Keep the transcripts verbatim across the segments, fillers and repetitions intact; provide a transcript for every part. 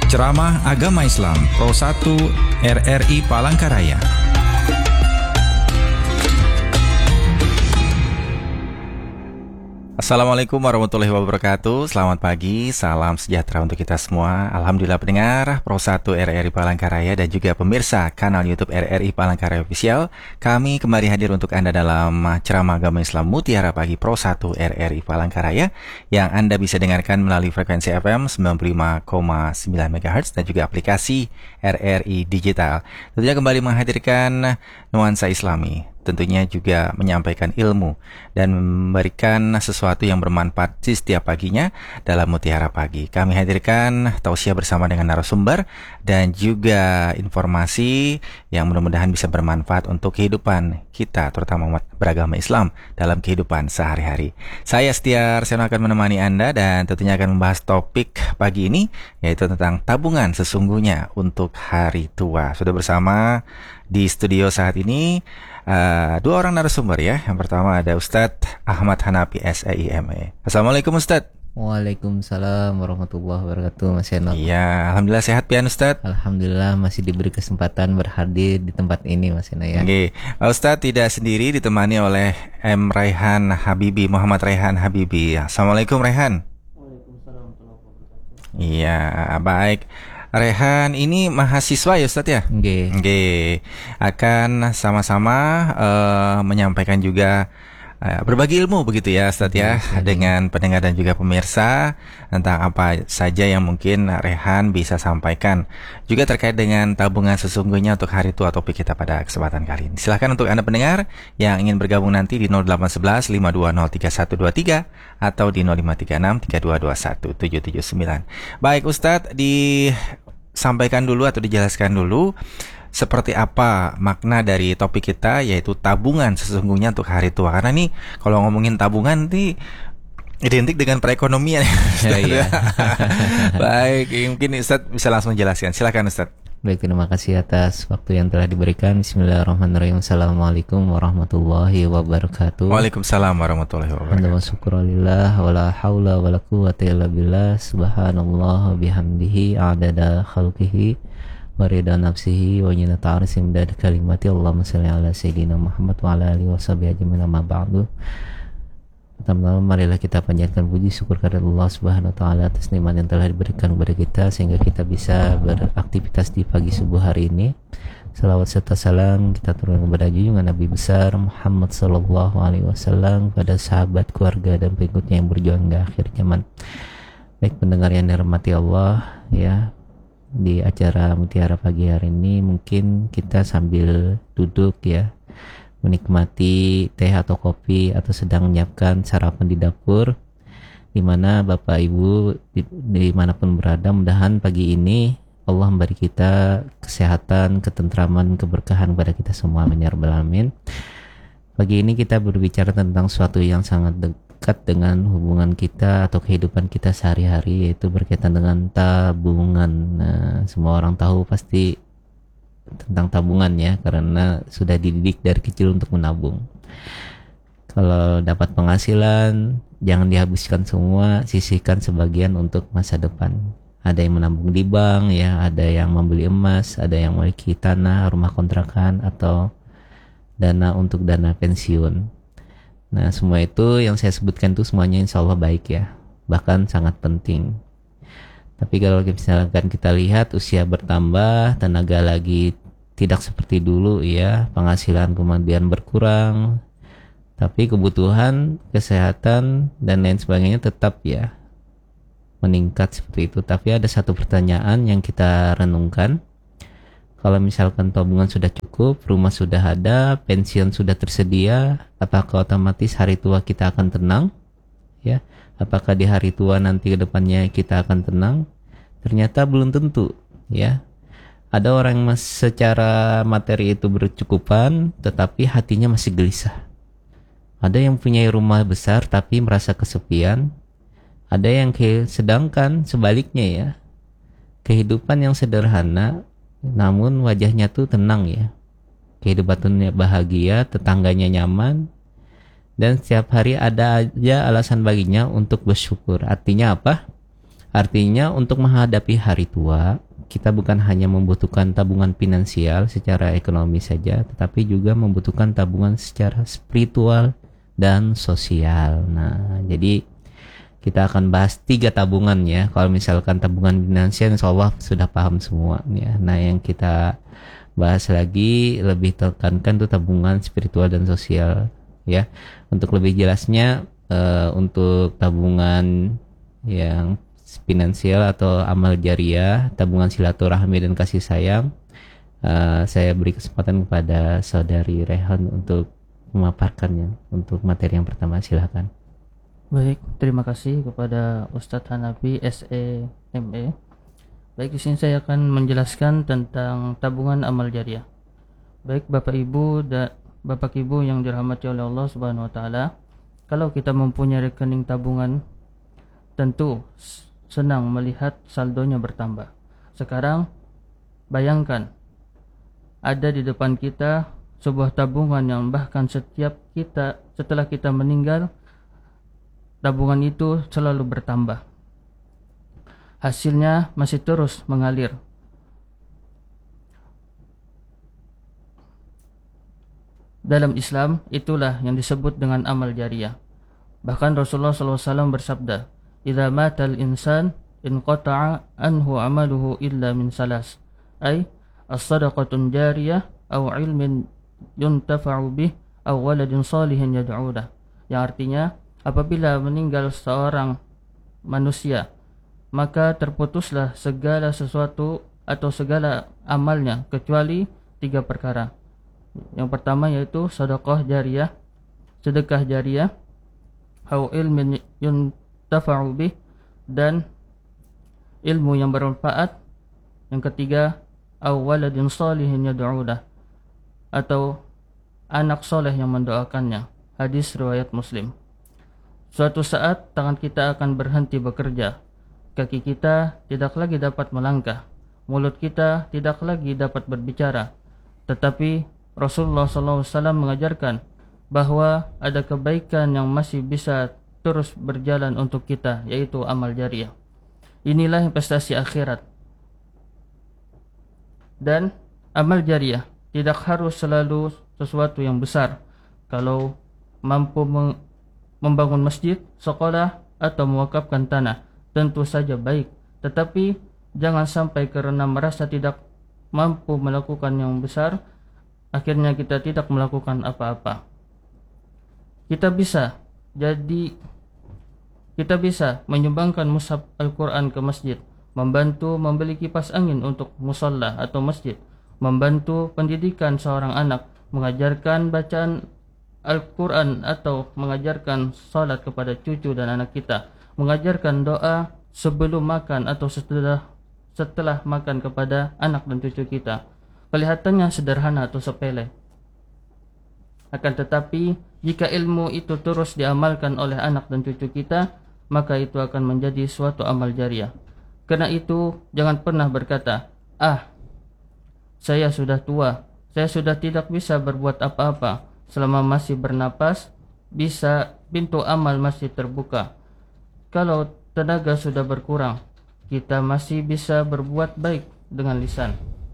Ceramah Agama Islam Pro satu R R I Palangkaraya. Assalamualaikum warahmatullahi wabarakatuh. Selamat pagi, salam sejahtera untuk kita semua. Alhamdulillah pendengar Pro satu R R I Palangkaraya dan juga pemirsa kanal YouTube R R I Palangkaraya Official. Kami kembali hadir untuk Anda dalam ceramah agama Islam Mutiara Pagi Pro satu R R I Palangkaraya yang Anda bisa dengarkan melalui frekuensi F M sembilan puluh lima koma sembilan megahertz dan juga aplikasi R R I Digital. Tentunya kembali menghadirkan nuansa Islami, tentunya juga menyampaikan ilmu dan memberikan sesuatu yang bermanfaat di setiap paginya dalam Mutiara Pagi. Kami hadirkan tausiah bersama dengan narasumber dan juga informasi yang mudah-mudahan bisa bermanfaat untuk kehidupan kita, terutama umat beragama Islam dalam kehidupan sehari-hari. Saya Setia Arseno akan menemani Anda dan tentunya akan membahas topik pagi ini, yaitu tentang tabungan sesungguhnya untuk hari tua. Sudah bersama di studio saat ini Uh, dua orang narasumber ya. Yang pertama ada Ustadz Ahmad Hanafi S E I M E. Assalamualaikum Ustadz. Waalaikumsalam warahmatullahi wabarakatuh Mas Eno. Iya, alhamdulillah sehat pian Ustadz. Alhamdulillah masih diberi kesempatan berhadir di tempat ini Mas Eno ya. Oke, Ustadz tidak sendiri, ditemani oleh M. Raihan Habibi, Muhammad Raihan Habibi. Assalamualaikum Raihan. Waalaikumsalam warahmatullahi wabarakatuh. Iya, baik. Rehan ini mahasiswa ya Ustadz ya? Nggih. Nggih. Akan sama-sama uh, menyampaikan juga uh, berbagi ilmu begitu ya Ustadz ya, Nggih. dengan pendengar dan juga pemirsa tentang apa saja yang mungkin Rehan bisa sampaikan. Juga terkait dengan tabungan sesungguhnya untuk hari tua, topik kita pada kesempatan kali ini. Silahkan untuk Anda pendengar yang ingin bergabung nanti di nol delapan satu satu lima dua nol tiga satu dua tiga atau di nol lima tiga enam tiga dua dua satu tujuh tujuh sembilan. Baik Ustadz, disampaikan dulu atau dijelaskan dulu seperti apa makna dari topik kita, yaitu tabungan sesungguhnya untuk hari tua. Karena nih kalau ngomongin tabungan nih identik dengan perekonomian. Ya, iya. Baik, mungkin Ustadz bisa langsung jelaskan. Silakan Ustadz. Baik, terima kasih atas waktu yang telah diberikan. Bismillahirrahmanirrahim. Assalamualaikum warahmatullahi wabarakatuh. Waalaikumsalam warahmatullahi wabarakatuh. Alhamdulillah syukurillah wala haula wala quwwata illa billah. Subhanallah bihamdihi adada khalqihi wa rida nafsihi wa zinata arsyihi midad kalimati. Allahumma shalli ala sayyidina Muhammad wa ala alihi washabihi ajmain, amma ba'du. Pertama-tama marilah kita panjatkan puji syukur kepada Allah Subhanahu wa taala atas nikmat yang telah diberikan kepada kita sehingga kita bisa beraktivitas di pagi subuh hari ini. Salawat serta salam kita turunkan kepada junjungan Nabi besar Muhammad sallallahu alaihi wasallam, pada sahabat, keluarga dan pengikutnya yang berjuang hingga akhir zaman. Baik pendengar yang dirahmati Allah ya, di acara Mutiara Pagi hari ini mungkin kita sambil duduk ya, menikmati teh atau kopi atau sedang menyiapkan sarapan di dapur, di mana Bapak Ibu di, dimanapun berada, mudahan pagi ini Allah memberi kita kesehatan, ketentraman, keberkahan kepada kita semua, amin ya rabbal alamin. Pagi ini kita berbicara tentang sesuatu yang sangat dekat dengan hubungan kita atau kehidupan kita sehari-hari, yaitu berkaitan dengan tabungan. Nah, semua orang tahu pasti tentang tabungan ya, karena sudah dididik dari kecil untuk menabung. Kalau dapat penghasilan, jangan dihabiskan semua, sisihkan sebagian untuk masa depan. Ada yang menabung di bank ya, ada yang membeli emas, ada yang memiliki tanah, rumah kontrakan, atau dana untuk dana pensiun. Nah, semua itu yang saya sebutkan itu semuanya insya Allah baik ya, bahkan sangat penting. Tapi kalau misalkan kita lihat usia bertambah, tenaga lagi tidak seperti dulu ya, penghasilan kemudian berkurang, tapi kebutuhan kesehatan dan lain sebagainya tetap ya meningkat seperti itu. Tapi ada satu pertanyaan yang kita renungkan. Kalau misalkan tabungan sudah cukup, rumah sudah ada, pensiun sudah tersedia, apakah otomatis hari tua kita akan tenang? Ya, apakah di hari tua nanti ke depannya kita akan tenang? Ternyata belum tentu ya. Ada orang yang secara materi itu bercukupan tetapi hatinya masih gelisah. Ada yang punya rumah besar tapi merasa kesepian. Ada yang ke- sedangkan sebaliknya ya, kehidupan yang sederhana namun wajahnya tuh tenang ya, kehidupannya bahagia, tetangganya nyaman, dan setiap hari ada aja alasan baginya untuk bersyukur. Artinya apa? Artinya untuk menghadapi hari tua, kita bukan hanya membutuhkan tabungan finansial secara ekonomi saja, tetapi juga membutuhkan tabungan secara spiritual dan sosial. Nah, jadi kita akan bahas tiga tabungan ya. Kalau misalkan tabungan finansial, insya Allah sudah paham semua ya. Nah, yang kita bahas lagi lebih tekankan tuh tabungan spiritual dan sosial ya. Untuk lebih jelasnya, uh, untuk tabungan yang finansial atau amal jariah, tabungan silaturahmi dan kasih sayang, uh, saya beri kesempatan kepada saudari Rehan untuk memaparkannya. Untuk materi yang pertama, silakan. Baik, terima kasih kepada Ustadz Hanafi S E M E. Baik, di sini saya akan menjelaskan tentang tabungan amal jariah. Baik Bapak Ibu dan Bapak Ibu yang dirahmati oleh Allah Subhanahu wa taala, kalau kita mempunyai rekening tabungan, tentu senang melihat saldonya bertambah. Sekarang bayangkan ada di depan kita sebuah tabungan yang bahkan setiap kita setelah kita meninggal, tabungan itu selalu bertambah. Hasilnya masih terus mengalir. Dalam Islam, itulah yang disebut dengan amal jariah. Bahkan Rasulullah shallallahu alaihi wasallam bersabda, "Idza matal insan inqata'a anhu amaluhu illa min salas." Ay, as-sadaqatun jariyah aw ilmin yuntafa'u bih aw waladin salihin yad'u lah. Yang artinya, apabila meninggal seorang manusia, maka terputuslah segala sesuatu atau segala amalnya kecuali tiga perkara. Yang pertama yaitu sedekah jariyah, sedekah jariyah, au ilmin yuntafa'u bih, dan ilmu yang bermanfaat. Yang ketiga, au waladin salihin yad'u lah, atau anak soleh yang mendoakannya. Hadis riwayat Muslim. Suatu saat tangan kita akan berhenti bekerja, kaki kita tidak lagi dapat melangkah, mulut kita tidak lagi dapat berbicara. Tetapi Rasulullah shallallahu alaihi wasallam mengajarkan bahwa ada kebaikan yang masih bisa terus berjalan untuk kita, yaitu amal jariah. Inilah investasi akhirat. Dan amal jariah tidak harus selalu sesuatu yang besar. Kalau mampu meng- membangun masjid, sekolah, atau mewakafkan tanah, tentu saja baik. Tetapi jangan sampai karena merasa tidak mampu melakukan yang besar, akhirnya kita tidak melakukan apa-apa. Kita bisa jadi kita bisa menyumbangkan mushaf Al-Quran ke masjid, membantu membeli kipas angin untuk musalla atau masjid, membantu pendidikan seorang anak, mengajarkan bacaan Al-Quran atau mengajarkan salat kepada cucu dan anak kita, mengajarkan doa sebelum makan atau setelah setelah makan kepada anak dan cucu kita. Kelihatannya sederhana atau sepele. Akan tetapi, jika ilmu itu terus diamalkan oleh anak dan cucu kita, maka itu akan menjadi suatu amal jariah. Karena itu, jangan pernah berkata, "Ah, saya sudah tua, saya sudah tidak bisa berbuat apa-apa." Selama masih bernapas, bisa pintu amal masih terbuka. Kalau tenaga sudah berkurang, kita masih bisa berbuat baik dengan lisan.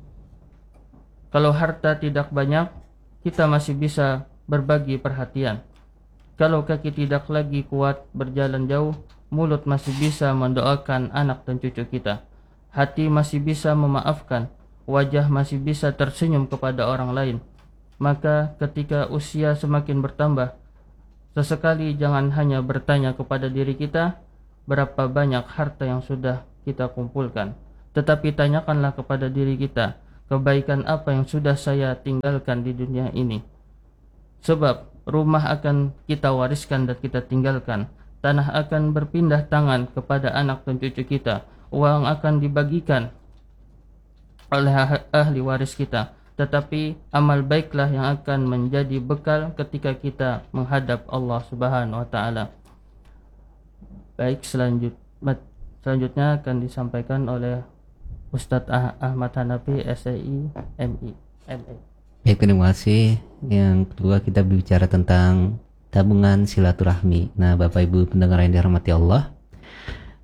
Kalau harta tidak banyak, kita masih bisa berbagi perhatian. Kalau kaki tidak lagi kuat berjalan jauh, mulut masih bisa mendoakan anak dan cucu kita. Hati masih bisa memaafkan, wajah masih bisa tersenyum kepada orang lain. Maka ketika usia semakin bertambah, sesekali jangan hanya bertanya kepada diri kita, berapa banyak harta yang sudah kita kumpulkan. Tetapi tanyakanlah kepada diri kita, kebaikan apa yang sudah saya tinggalkan di dunia ini. Sebab rumah akan kita wariskan dan kita tinggalkan, tanah akan berpindah tangan kepada anak dan cucu kita, uang akan dibagikan oleh ahli waris kita, tetapi amal baiklah yang akan menjadi bekal ketika kita menghadap Allah Subhanahu wa taala. Baik, selanjut, selanjutnya akan disampaikan oleh Ustadz Ahmad Hanafi S E I M I M E. Baik, terima kasih. Yang kedua kita berbicara tentang tabungan silaturahmi. Nah, Bapak Ibu pendengar yang dirahmati Allah,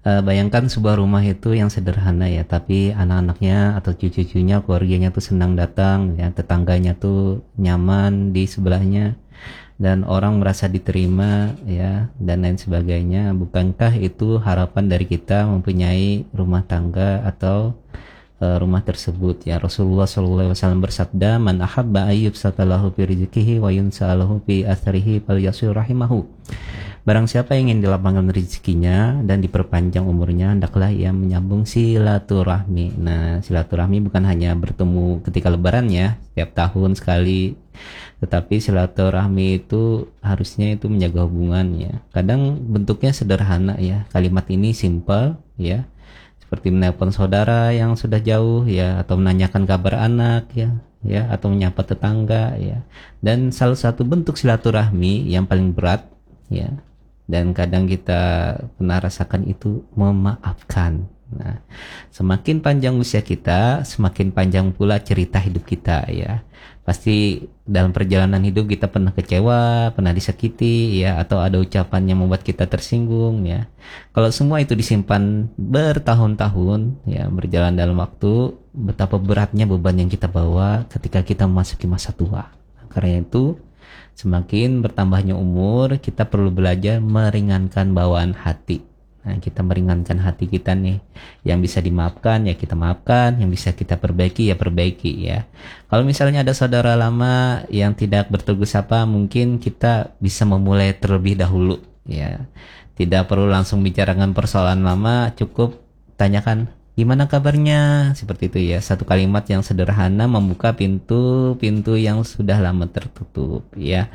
Uh, bayangkan sebuah rumah itu yang sederhana ya, tapi anak-anaknya atau cucu-cucunya, keluarganya tuh senang datang ya, tetangganya tuh nyaman di sebelahnya dan orang merasa diterima ya, dan lain sebagainya. Bukankah itu harapan dari kita mempunyai rumah tangga atau uh, rumah tersebut ya? Rasulullah shallallahu alaihi wasallam bersabda, "Man ahabba ayyub satalahu fi rizqihi wa yunsa'alahu fi atharihi falyasir rahimahu." Barang siapa yang ingin dilapangkan rezekinya dan diperpanjang umurnya, hendaklah ia menyambung silaturahmi. Nah, silaturahmi bukan hanya bertemu ketika lebaran ya, setiap tahun sekali, tetapi silaturahmi itu harusnya itu menjaga hubungan ya. Kadang bentuknya sederhana ya, kalimat ini simple ya, seperti menelpon saudara yang sudah jauh ya, atau menanyakan kabar anak ya, ya, atau menyapa tetangga ya. Dan salah satu bentuk silaturahmi yang paling berat ya, dan kadang kita pernah rasakan itu memaafkan. Nah, semakin panjang usia kita, semakin panjang pula cerita hidup kita ya. Pasti dalam perjalanan hidup kita pernah kecewa, pernah disakiti ya, atau ada ucapan yang membuat kita tersinggung ya. Kalau semua itu disimpan bertahun-tahun ya, berjalan dalam waktu, betapa beratnya beban yang kita bawa ketika kita memasuki masa tua. Karena itu, semakin bertambahnya umur, kita perlu belajar meringankan bawaan hati. Nah, kita meringankan hati kita nih. Yang bisa dimaafkan ya kita maafkan, yang bisa kita perbaiki ya perbaiki ya. Kalau misalnya ada saudara lama yang tidak bertegur sapa, mungkin kita bisa memulai terlebih dahulu ya. Tidak perlu langsung bicarakan persoalan lama, cukup tanyakan gimana kabarnya, seperti itu ya. Satu kalimat yang sederhana membuka pintu-pintu yang sudah lama tertutup ya.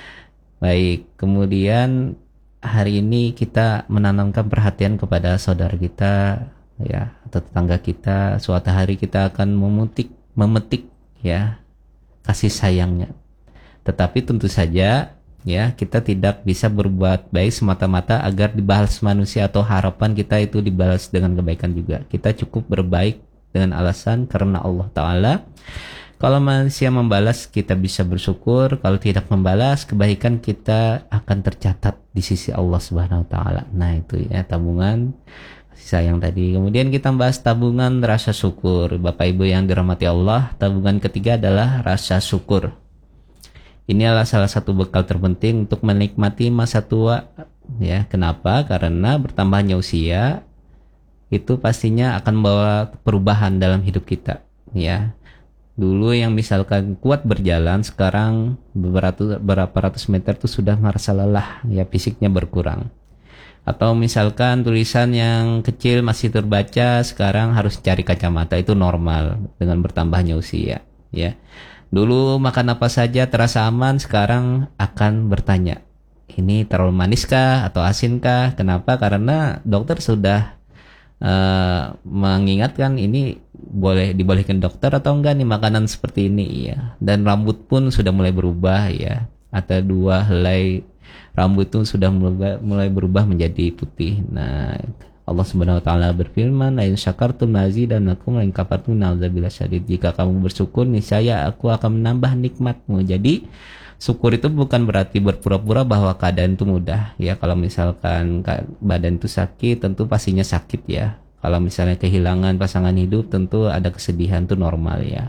Baik, kemudian hari ini kita menanamkan perhatian kepada saudara kita ya, atau tetangga kita. Suatu hari kita akan memetik memetik ya kasih sayangnya. Tetapi tentu saja ya, kita tidak bisa berbuat baik semata-mata agar dibalas manusia atau harapan kita itu dibalas dengan kebaikan juga. Kita cukup berbaik dengan alasan karena Allah Ta'ala. Kalau manusia membalas, kita bisa bersyukur. Kalau tidak membalas, kebaikan kita akan tercatat di sisi Allah Subhanahu Wa Ta'ala. Nah itu ya, tabungan kasih sayang tadi. Kemudian kita bahas tabungan rasa syukur. Bapak Ibu yang dirahmati Allah, tabungan ketiga adalah rasa syukur. Ini adalah salah satu bekal terpenting untuk menikmati masa tua ya. Kenapa? Karena bertambahnya usia itu pastinya akan membawa perubahan dalam hidup kita ya. Dulu yang misalkan kuat berjalan, sekarang beberapa, beberapa ratus meter itu sudah merasa lelah ya, fisiknya berkurang. Atau misalkan tulisan yang kecil masih terbaca, sekarang harus cari kacamata, itu normal dengan bertambahnya usia ya. Dulu makan apa saja terasa aman, sekarang akan bertanya, ini terlalu maniskah atau asinkah? Kenapa? Karena dokter sudah uh, mengingatkan ini boleh dibolehkan dokter atau enggak nih makanan seperti ini ya. Dan rambut pun sudah mulai berubah ya. Atau dua helai rambut itu sudah mulai, mulai berubah menjadi putih. Nah, Allah Subhanahu Wa Taala berfirman, "La in syakartum lazidanakum wa in kafartum na'udzubillah syadid." Jika kamu bersyukur, niscaya aku akan menambah nikmatmu. Jadi syukur itu bukan berarti berpura-pura bahwa keadaan itu mudah ya. Kalau misalkan badan itu sakit, tentu pastinya sakit ya. Kalau misalnya kehilangan pasangan hidup, tentu ada kesedihan, itu normal ya.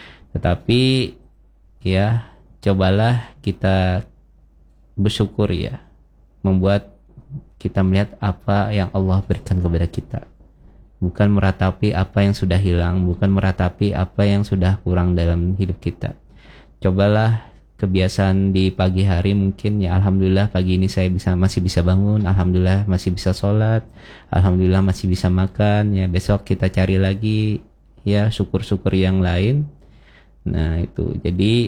Tetapi ya, cobalah kita bersyukur ya, membuat kita melihat apa yang Allah berikan kepada kita, bukan meratapi apa yang sudah hilang, bukan meratapi apa yang sudah kurang dalam hidup kita. Cobalah kebiasaan di pagi hari, mungkin ya alhamdulillah pagi ini saya bisa masih bisa bangun, alhamdulillah masih bisa sholat, alhamdulillah masih bisa makan ya. Besok kita cari lagi ya syukur-syukur yang lain. Nah itu, jadi